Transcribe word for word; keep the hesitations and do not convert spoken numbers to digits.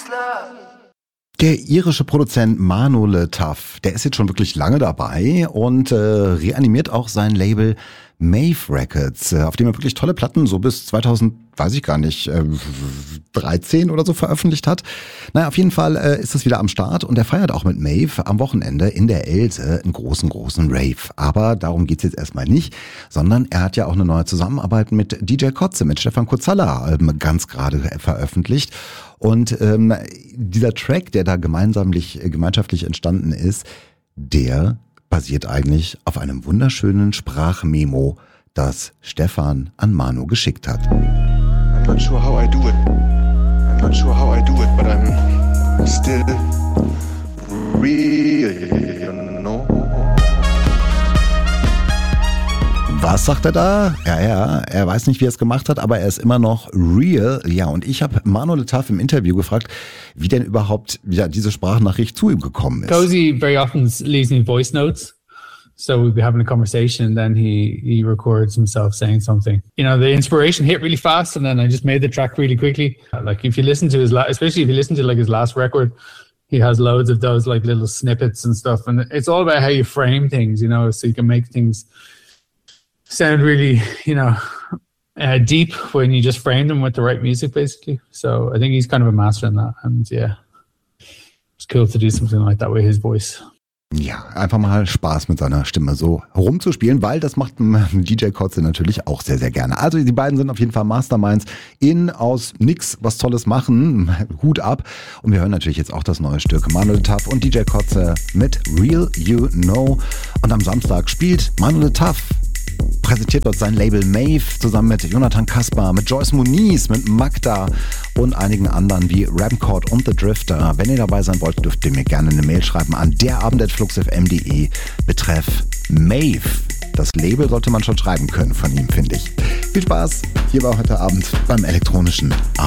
Der irische Produzent Mano Le Taf, der ist jetzt schon wirklich lange dabei und äh, reanimiert auch sein Label Maeve Records, auf dem er wirklich tolle Platten so bis zweitausend, weiß ich gar nicht, äh, dreizehn oder so veröffentlicht hat. Naja, auf jeden Fall äh, ist es wieder am Start und er feiert auch mit Maeve am Wochenende in der Else einen großen, großen Rave. Aber darum geht's jetzt erstmal nicht, sondern er hat ja auch eine neue Zusammenarbeit mit D J Kotze, mit Stefan Kutzalla ähm, ganz gerade veröffentlicht. Und ähm, dieser Track, der da gemeinschaftlich, gemeinschaftlich entstanden ist, der basiert eigentlich auf einem wunderschönen Sprachmemo, das Stefan an Mano geschickt hat. I'm not sure how I do it. I'm not sure how I do it, but I'm still real, you know. Was sagt er da? Ja, ja, er weiß nicht, wie er es gemacht hat, aber er ist immer noch real. Ja, und ich habe Mano Le Taf im Interview gefragt, wie denn überhaupt ja, diese Sprachnachricht zu ihm gekommen ist. Cozy very often leaves me voice notes. So we'd be having a conversation and then he, he records himself saying something. You know, the inspiration hit really fast and then I just made the track really quickly. Like if you listen to his, la- especially if you listen to like his last record, he has loads of those like little snippets and stuff. And it's all about how you frame things, you know, so you can make things sound really, you know, uh, deep when you just frame them with the right music, basically. So I think he's kind of a master in that. And yeah, it's cool to do something like that with his voice. Ja, einfach mal Spaß mit seiner Stimme so rumzuspielen, weil das macht D J Kotze natürlich auch sehr, sehr gerne. Also die beiden sind auf jeden Fall Masterminds in aus nix was Tolles machen. Hut ab. Und wir hören natürlich jetzt auch das neue Stück Mano Le Taf und D J Kotze mit Real You Know. Und am Samstag spielt Mano Le Taf, präsentiert dort sein Label Maeve zusammen mit Jonathan Kaspar, mit Joyce Muniz, mit Magda und einigen anderen wie Ramcord und The Drifter. Wenn ihr dabei sein wollt, dürft ihr mir gerne eine Mail schreiben an derabend at flux f m punkt d e betreff Maeve. Das Label sollte man schon schreiben können von ihm, finde ich. Viel Spaß hier war heute Abend beim elektronischen Abend.